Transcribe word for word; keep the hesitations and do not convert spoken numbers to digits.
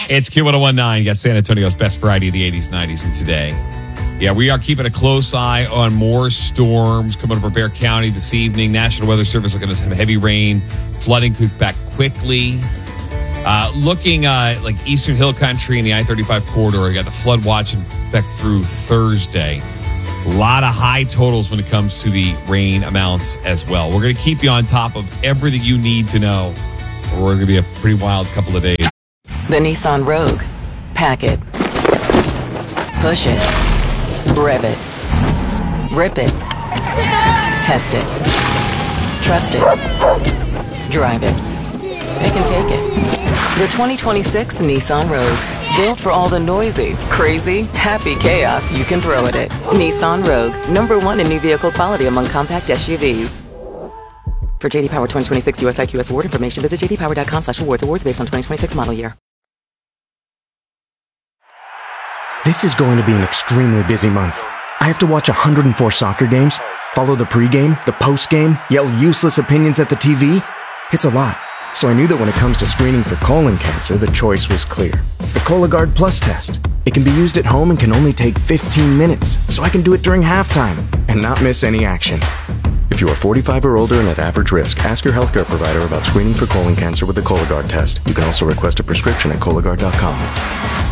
It's Q ten nineteen. You got San Antonio's best variety of the eighties, nineties, and today. Yeah, we are keeping a close eye on more storms coming over Bexar County this evening. National Weather Service looking at some heavy rain. Flooding could back quickly. Uh, looking uh, like Eastern Hill Country and the I thirty-five corridor, you got the flood watch in effect through Thursday. A lot of high totals when it comes to the rain amounts as well. We're going to keep you on top of everything you need to know. We're going to be a pretty wild couple of days. The Nissan Rogue. Pack it. Push it. Rev it. Rip it. Test it. Trust it. Drive it. Pick and take it. The twenty twenty-six Nissan Rogue. Built for all the noisy, crazy, happy chaos you can throw at it. Nissan Rogue. Number one in new vehicle quality among compact S U Vs. For J D Power twenty twenty-six U S I Q S award information, visit j d power dot com slash awards. Awards based on twenty twenty-six model year. This is going to be an extremely busy month. I have to watch one hundred four soccer games, follow the pregame, the postgame, yell useless opinions at the T V. It's a lot. So I knew that when it comes to screening for colon cancer, the choice was clear. The Cologuard Plus test. It can be used at home and can only take fifteen minutes, so I can do it during halftime and not miss any action. If you are forty-five or older and at average risk, ask your healthcare provider about screening for colon cancer with the Cologuard test. You can also request a prescription at Cologuard dot com.